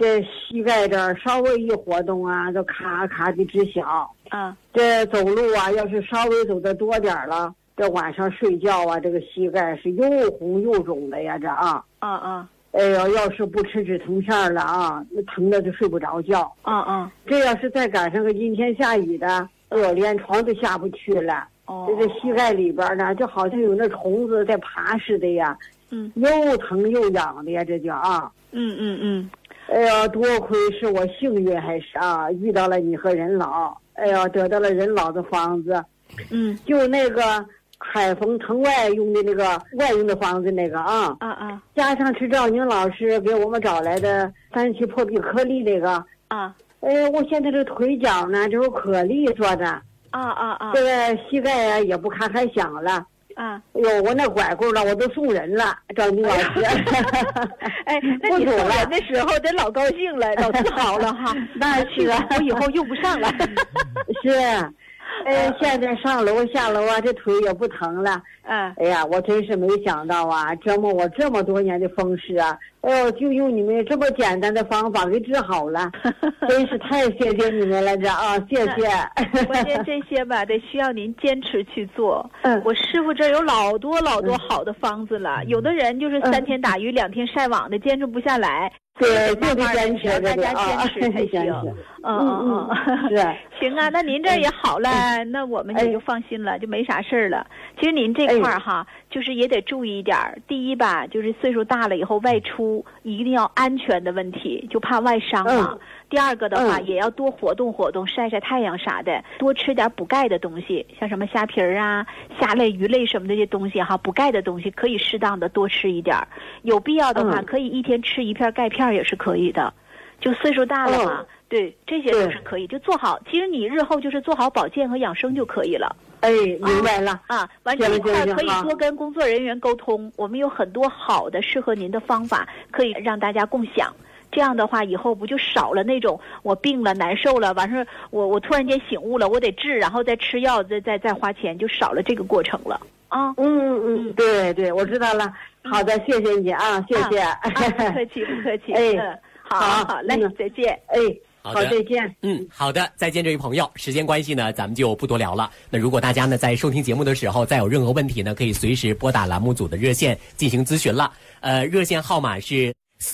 这膝盖这儿稍微一活动啊，就咔咔的直响。这走路啊，要是稍微走得多点了，这晚上睡觉啊，这个膝盖是又红又肿的呀，这啊。哎呦，要是不吃止疼片了啊，那疼的就睡不着觉。这要是再赶上个阴天下雨的，哎呦，连床都下不去了。这个膝盖里边呢，就好像有那虫子在爬似的呀。又疼又痒的呀，这叫啊。哎呀，多亏是我幸运还是啊，遇到了你和任老。哎呀，得到了任老的方子。就那个海丰腾外用的那个外用的方子那个啊。加上是赵宁老师给我们找来的3期破壁颗粒那个。哎呀，我现在这腿脚呢就是可利索的。这个膝盖啊也不咔还响了。哎呦，我那拐棍了，我都送人了，赵宁老师。 哎，那你送人的时候得老高兴了，老自豪了哈。 那是啊， 我以后用不上了。 是。现在上楼下楼啊，这腿也不疼了。哎呀，我真是没想到啊，折磨我这么多年的风湿啊，哎呦，就用你们这么简单的方法给治好了，真是太谢谢你们了，这啊，谢谢。 关键这些吧，得需要您坚持去做。我师傅这有老多好的方子了，有的人就是3天打鱼2天晒网的，坚持不下来。 对，就得坚持， 大家坚持才行。 是。 行啊，那您这也好了，那我们也就放心了，就没啥事儿了。其实您这块儿哈，就是也得注意一点。第一吧，就是岁数大了以后外出一定要安全的问题，就怕外伤嘛。第二个的话，也要多活动活动，晒晒太阳啥的，多吃点补钙的东西，像什么虾皮儿啊、虾类、鱼类什么的这些东西哈，补钙的东西可以适当的多吃一点。有必要的话，可以1天吃1片钙片也是可以的。就岁数大了嘛，对，这些都是可以，就做好。其实你日后就是做好保健和养生就可以了。 明白了完这一块可以多跟工作人员沟通，我们有很多好的适合您的方法可以让大家共享。这样的话，以后不就少了那种我病了难受了，完事我突然间醒悟了，我得治，然后再吃药，再花钱，就少了这个过程了啊。 对，我知道了。好的，谢谢你啊，谢谢。 不客气，不客气。好嘞，再见。 好，再见。 好的，再见，这位朋友。时间关系呢，咱们就不多聊了。那如果大家呢在收听节目的时候，再有任何问题呢，可以随时拨打栏目组的热线进行咨询了。热线号码是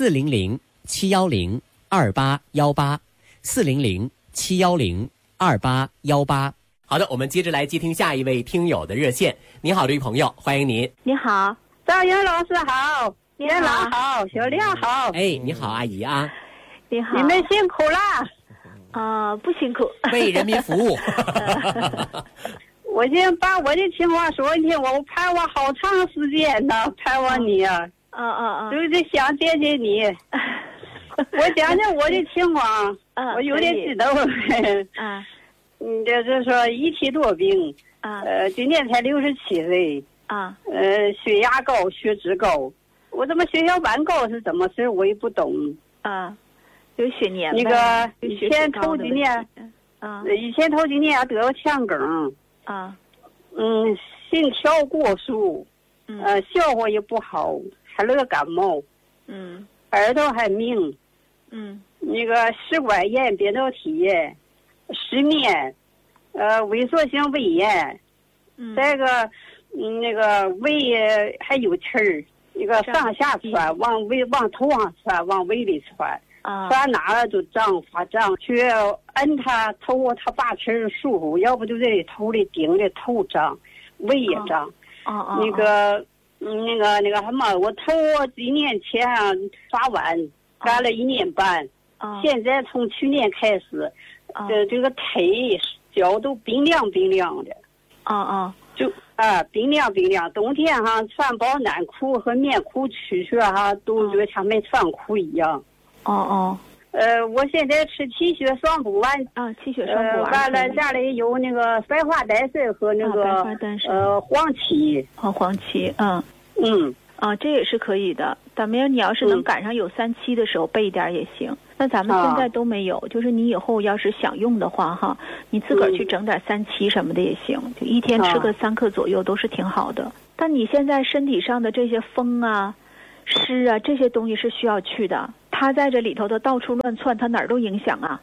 400-710-2818，400-710-2818。好的，我们接着来接听下一位听友的热线。你好，这位朋友，欢迎您。 你好， 赵云老师好，袁老好，小亮好。 你好，阿姨啊。 你好， 你们辛苦了。 不辛苦， 为人民服务。 我先把我的情况说一听，我盼望好长时间呢，盼望你啊。就是想见见你。我讲讲我的情况，我有点激动。这是说1期多病，今年才67岁。血压高，血脂高，我怎么血小板高是怎么事我也不懂。 有血粘那个以前头几年得了腔梗。心跳过速。消化也不好，还得感冒。耳朵还鸣。那个食管炎、扁桃体炎、失眠，萎缩性胃炎。再个那个胃还有气儿，那个上下窜，往头上窜，往胃里窜。窜哪了就发胀，去摁他头，他把气儿舒服，要不就在头里顶着头胀，胃也胀。那个什么，我头几年前刷碗干了1年半，现在从去年开始，这个腿脚都冰凉的。就冰凉，冬天穿保暖裤和棉裤出去都觉得像没穿裤一样。我现在吃气血双补丸。 气血双补丸。 完了家里有那个白花丹参和那个黄芪。 黄芪。这也是可以的。咱们你要是能赶上有3期的时候备一点也行。那咱们现在都没有，就是你以后要是想用的话你自个儿去整点3期什么的也行，就1天吃个3克左右都是挺好的。但你现在身体上的这些风湿这些东西是需要去的， 他在这里头的到处乱窜，他哪儿都影响啊。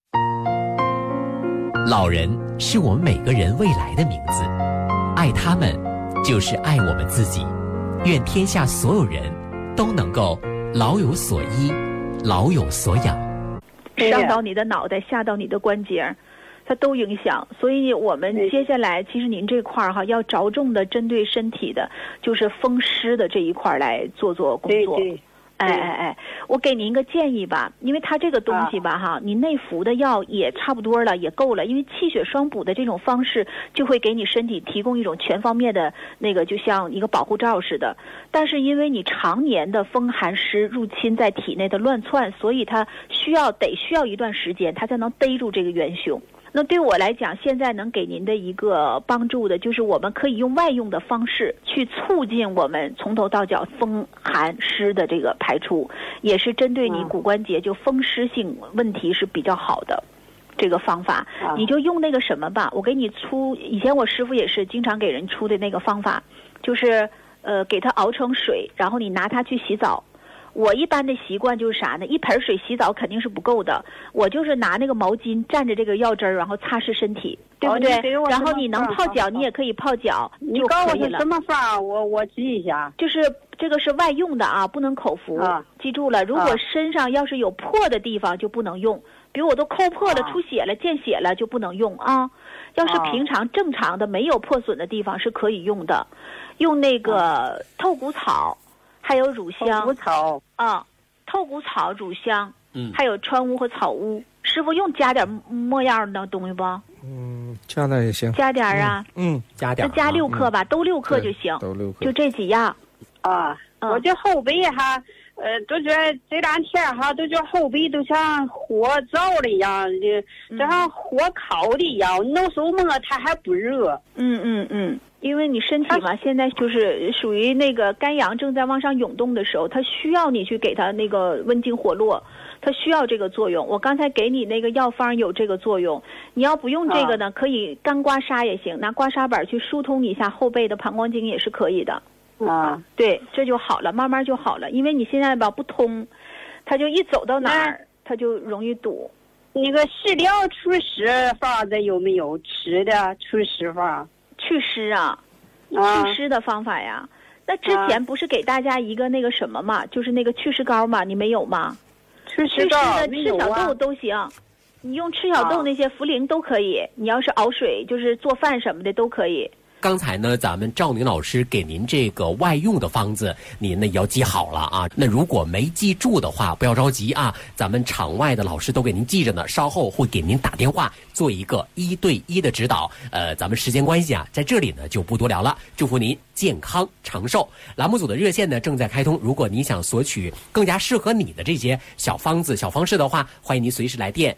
老人是我们每个人未来的名字，爱他们就是爱我们自己。愿天下所有人都能够老有所依，老有所养。 上到你的脑袋，下到你的关节，它都影响。所以我们接下来其实您这块儿要着重的针对身体的，就是风湿的这一块来做工作。 对。 我给您一个建议吧，因为它这个东西吧你内服的药也差不多了，也够了。因为气血双补的这种方式，就会给你身体提供一种全方面的那个，就像一个保护罩似的。但是因为你常年的风寒湿入侵在体内的乱窜，所以它需要一段时间，它才能逮住这个元凶。那对我来讲，现在能给您的一个帮助的，就是我们可以用外用的方式去促进我们从头到脚风寒湿的这个排出，也是针对你骨关节就风湿性问题是比较好的这个方法。你就用那个什么吧，我给你出，以前我师傅也是经常给人出的那个方法，就是给它熬成水，然后你拿它去洗澡。我一般的习惯就是啥呢？一盆水洗澡肯定是不够的，我就是拿那个毛巾蘸着这个药汁儿，然后擦拭身体，对不对？然后你能泡脚，你也可以泡脚， 你告诉我什么法，我记一下。 就是这个是外用的啊，不能口服。记住了，如果身上要是有破的地方就不能用，比如我都抠破了、出血了、见血了就不能用啊。要是平常正常的没有破损的地方是可以用的，用那个透骨草。还有乳香，透骨草、乳香，还有川乌和草乌。师傅用加点墨样的东西不？ 加点也行。 加点啊， 加点。 那加6克吧，都6克就行。 都6克。 就这几样。 我这后背都觉得这2天都觉得后背都像火灶了一样，就像火烤的一样，弄手摸它还不热。 因为你身体嘛，现在就是属于那个肝阳正在往上涌动的时候，它需要你去给它那个温经活络，它需要这个作用。我刚才给你那个药方有这个作用，你要不用这个呢，可以干刮痧也行，拿刮痧板去疏通一下后背的膀胱经也是可以的。对，这就好了，慢慢就好了。因为你现在吧不通，它就一走到哪儿，它就容易堵。 那个食疗除湿法子有没有？吃的除湿法？ 祛湿祛湿的方法呀。那之前不是给大家一个那个什么嘛，就是那个祛湿膏嘛，你没有吗？ 祛湿的赤小豆都行，你用赤小豆那些茯苓都可以。你要是熬水，就是做饭什么的都可以。 刚才呢，咱们赵宁老师给您这个外用的方子，您呢也要记好了啊。那如果没记住的话，不要着急啊，咱们场外的老师都给您记着呢，稍后会给您打电话做一个1对1的指导。咱们时间关系啊，在这里呢就不多聊了，祝福您健康长寿。栏目组的热线呢正在开通，如果你想索取更加适合你的这些小方子、小方式的话，欢迎您随时来电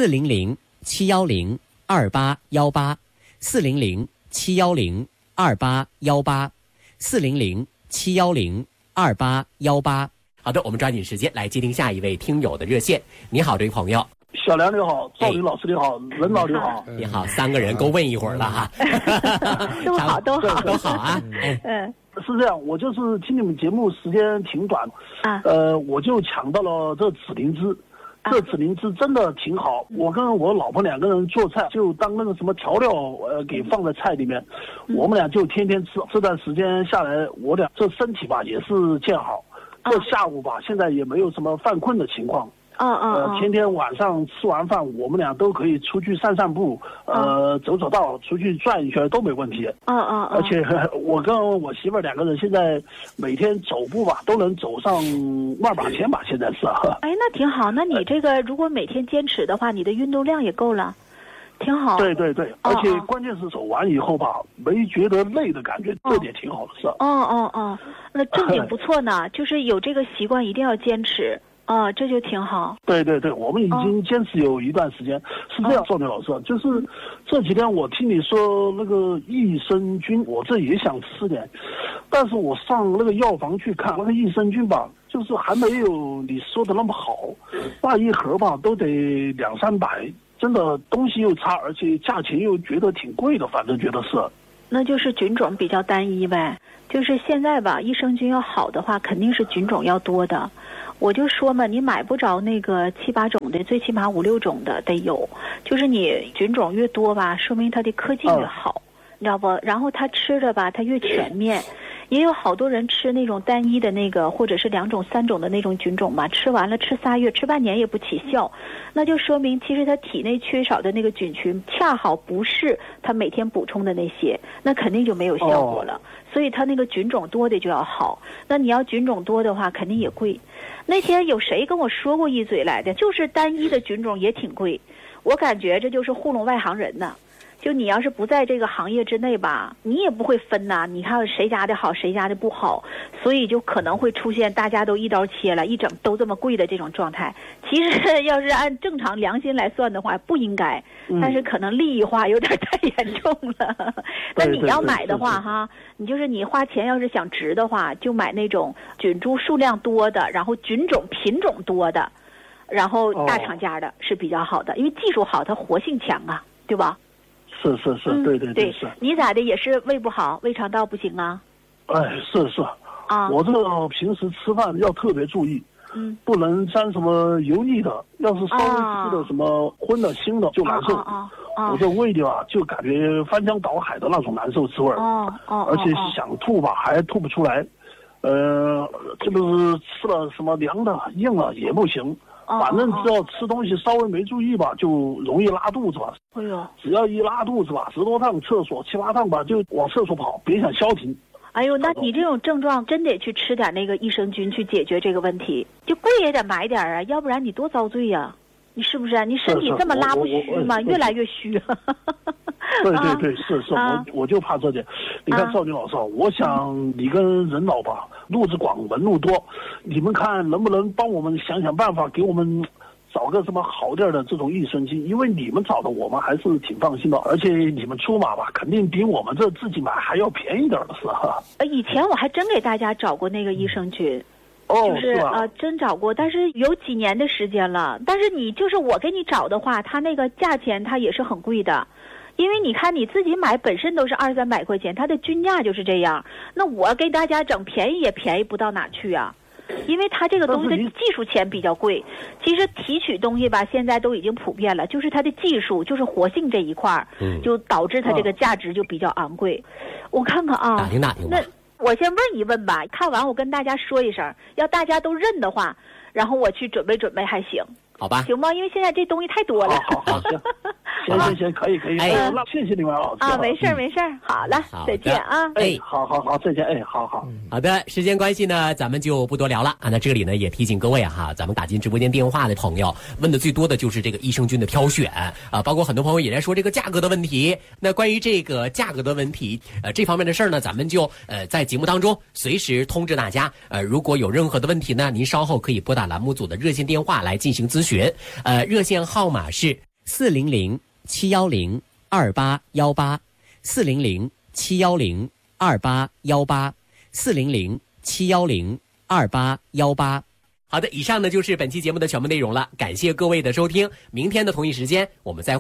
400-710-2818，400-710-2818，400-710-2818。好的，我们抓紧时间来接听下一位听友的热线。你好，这位朋友。 小梁你好，赵林老师你好，任老你好， 你好，3个人够问一会儿了哈。 都好啊。 是这样，我就是听你们节目时间挺短我就抢到了这紫灵芝。这紫灵芝真的挺好，我跟我老婆2个人做菜，就当那个什么调料给放在菜里面，我们俩就天天吃。这段时间下来，我俩这身体吧也是见好。这下午吧，现在也没有什么犯困的情况。天天晚上吃完饭，我们俩都可以出去散散步，走走道，出去转一圈都没问题。而且我跟我媳妇儿2个人现在每天走步吧，都能走上10000千吧，现在是。 哎，那挺好。那你这个如果每天坚持的话，你的运动量也够了，挺好。 对，而且关键是走完以后吧，没觉得累的感觉，这点挺好的事。 那正经不错呢，就是有这个习惯一定要坚持。这就挺好。对， 我们已经坚持有一段时间。是这样，赵明老师，就是这几天我听你说那个益生菌，我这也想吃点，但是我上那个药房去看那个益生菌吧，就是还没有你说的那么好，那一盒吧都得200-300，真的东西又差，而且价钱又觉得挺贵的，反正觉得是。 那就是菌种比较单一呗。就是现在吧，益生菌要好的话，肯定是菌种要多的。 我就说嘛，你买不着那个7、8种的，最起码5、6种的得有。就是你菌种越多吧，说明它的科技越好，你知道不？然后它吃的吧，它越全面。也有好多人吃那种单一的那个，或者是2种、3种的那种菌种嘛，吃完了吃3月、吃半年也不起效，那就说明其实他体内缺少的那个菌群恰好不是他每天补充的那些，那肯定就没有效果了。所以他那个菌种多的就要好，那你要菌种多的话肯定也贵。那天有谁跟我说过一嘴来的，就是单一的菌种也挺贵，我感觉这就是糊弄外行人呢。就你要是不在这个行业之内吧，你也不会分呐。你看谁家的好，谁家的不好，所以就可能会出现大家都一刀切了，一整都这么贵的这种状态。其实要是按正常良心来算的话，不应该，但是可能利益化有点太严重了。那你要买的话哈，你就是你花钱要是想值的话，就买那种菌株数量多的，然后菌种品种多的，然后大厂家的是比较好的，因为技术好，它活性强啊，对吧？ 是，对，是。 你咋的也是胃不好，胃肠道不行啊？ 哎，是啊，我这个平时吃饭要特别注意，不能沾什么油腻的，要是稍微吃的什么荤的腥的就难受。我这胃里啊就感觉翻江倒海的那种难受滋味而且想吐吧还吐不出来，这不是吃了什么凉的硬了也不行。反正只要吃东西稍微没注意吧，就容易拉肚子吧。 哎呦， 只要一拉肚子吧，10多趟厕所，7、8趟吧，就往厕所跑，别想消停。 哎呦，那你这种症状真得去吃点那个益生菌去解决这个问题，就贵也得买点啊，要不然你多遭罪呀。你是不是？你身体这么拉不虚吗？越来越虚。 对，是，我就怕这点。你看赵军老师，我想你跟任老吧，路子广门路多，你们看能不能帮我们想想办法，给我们找个什么好点的这种益生菌？因为你们找的我们还是挺放心的，而且你们出马吧，肯定比我们这自己买还要便宜点的是哈。 以前我还真给大家找过那个益生菌。就是真找过，但是有几年的时间了。但是你就是我给你找的话，它那个价钱它也是很贵的，因为你看你自己买本身都是200、300块钱，它的均价就是这样。那我给大家整便宜也便宜不到哪去啊，因为它这个东西的技术钱比较贵。其实提取东西吧，现在都已经普遍了，就是它的技术，就是活性这一块就导致它这个价值就比较昂贵。我看看啊， 打听吧。 我先问一问吧，看完我跟大家说一声，要大家都认的话，然后我去准备还行， 好吧？ 行吗？因为现在这东西太多了。 好，行，可以。哎，那谢谢你们老师。 没事，好了，再见啊。 好，再见。好的，时间关系呢，咱们就不多聊了啊。那这里呢也提醒各位哈，咱们打进直播间电话的朋友，问的最多的就是这个益生菌的挑选啊，包括很多朋友也在说这个价格的问题。那关于这个价格的问题，这方面的事儿呢，咱们就在节目当中随时通知大家。如果有任何的问题呢，您稍后可以拨打栏目组的热线电话来进行咨询。热线号码是400-710-2818，400-710-2818，400-710-2818。好的，以上呢就是本期节目的全部内容了，感谢各位的收听。明天的同一时间，我们再会。